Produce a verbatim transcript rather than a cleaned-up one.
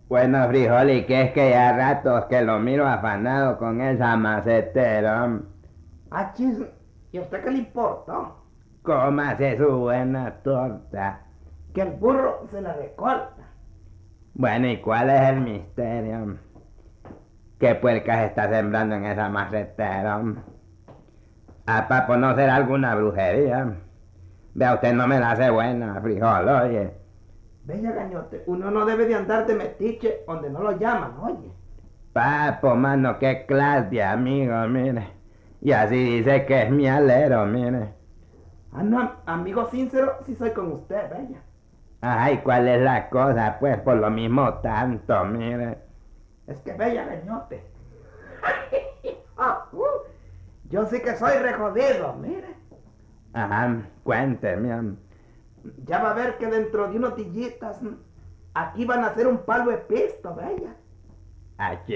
Bueno, frijol, y que es que ya ratos que lo miro afanado con esa macetera. Ah, chis, ¿y a usted qué le importa? Cómase su buena torta. Que el burro se la recorta. Bueno, ¿y cuál es el misterio? ¿Qué puercas está sembrando en esa macetera? Ah, para no ser alguna brujería. Vea, usted no me la hace buena, frijol, oye. Bella gañote, uno no debe de andar de metiche donde no lo llaman, oye. Papo, mano, qué clase de amigo, mire. Y así dice que es mi alero, mire. Ah, no, amigo sincero, sí soy con usted, bella. Ay, ¿cuál es la cosa? Pues por lo mismo tanto, mire. Es que bella gañote. Ah, uh, yo sí que soy rejodido, mire. Ajá, cuénteme. Ya va a ver que dentro de unos dillitas aquí van a hacer un palo de pisto, bella. Aquí